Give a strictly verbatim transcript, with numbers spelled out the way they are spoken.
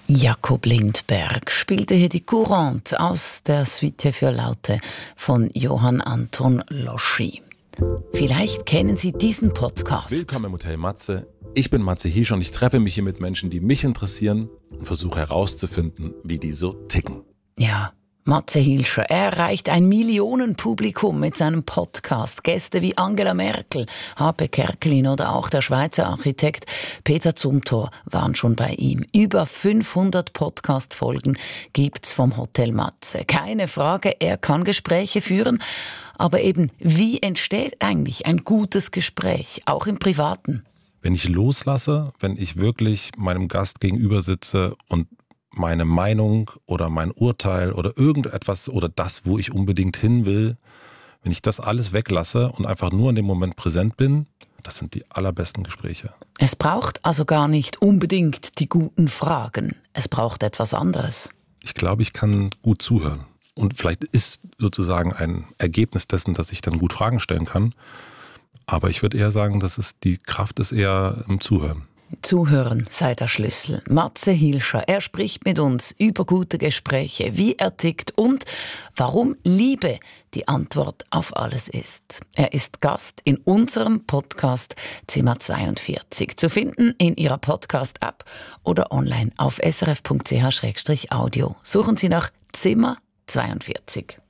Jakob Lindberg spielte hier die Courante aus der Suite für Laute von Johann Anton Loschi. Vielleicht kennen Sie diesen Podcast. Willkommen im Hotel Matze. Ich bin Matze Hilscher und ich treffe mich hier mit Menschen, die mich interessieren und versuche herauszufinden, wie die so ticken. Ja, Matze Hilscher, er erreicht ein Millionenpublikum mit seinem Podcast. Gäste wie Angela Merkel, Harpe Kerkeling oder auch der Schweizer Architekt Peter Zumthor waren schon bei ihm. Über fünfhundert Podcast-Folgen gibt's vom Hotel Matze. Keine Frage, er kann Gespräche führen. Aber eben, wie entsteht eigentlich ein gutes Gespräch, auch im Privaten? Wenn ich loslasse, wenn ich wirklich meinem Gast gegenüber sitze und meine Meinung oder mein Urteil oder irgendetwas oder das, wo ich unbedingt hin will, wenn ich das alles weglasse und einfach nur in dem Moment präsent bin, das sind die allerbesten Gespräche. Es braucht also gar nicht unbedingt die guten Fragen. Es braucht etwas anderes. Ich glaube, ich kann gut zuhören. Und vielleicht ist sozusagen ein Ergebnis dessen, dass ich dann gut Fragen stellen kann. Aber ich würde eher sagen, dass es die Kraft ist eher im Zuhören. Zuhören sei der Schlüssel. Matze Hilscher, er spricht mit uns über gute Gespräche, wie er tickt und warum Liebe die Antwort auf alles ist. Er ist Gast in unserem Podcast Zimmer zweiundvierzig, zu finden in Ihrer Podcast-App oder online auf s r f punkt c h slash audio. Suchen Sie nach Zimmer zweiundvierzig.